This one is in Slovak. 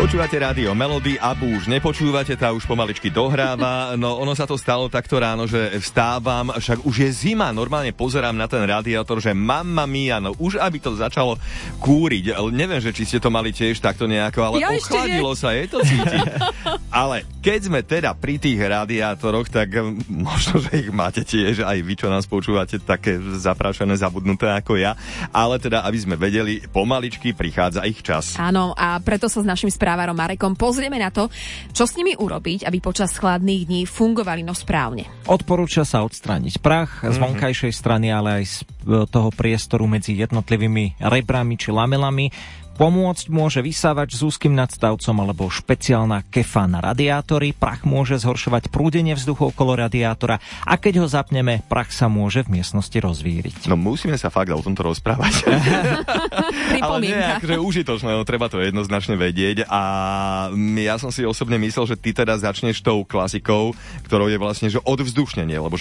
Počúvate rádio Melody, Abu už nepočúvate, tá už pomaličky dohráva. No ono sa to stalo takto ráno, že vstávam, však už je zima, normálne pozerám na ten radiátor, že mamma mia, no už aby to začalo kúriť. Neviem, že či ste to mali tiež takto nejako, ale ochladilo sa, je to cítiť. Ale keď sme teda pri tých radiátoroch, tak možno, že ich máte tiež, aj vy, čo nás počúvate, také zaprášené, zabudnuté ako ja. Ale teda, aby sme vedeli, pomaličky prichádza ich čas. Áno, a preto sa s našim správarom Marekom pozrieme na to, čo s nimi urobiť, aby počas chladných dní fungovali správne. Odporúča sa odstrániť prach z vonkajšej strany, ale aj z toho priestoru medzi jednotlivými rebrami či lamelami. Pomôcť môže vysávač s úzkým nadstavcom alebo špeciálna kefa na radiátory. Prach môže zhoršovať prúdenie vzduchu okolo radiátora a keď ho zapneme, prach sa môže v miestnosti rozvíriť. No musíme sa fakt o tomto rozprávať. Ale nie, akože užitočné, no treba to jednoznačne vedieť a ja som si osobne myslel, že ty teda začneš tou klasikou, ktorou je vlastne, že odvzdušnenie, lebo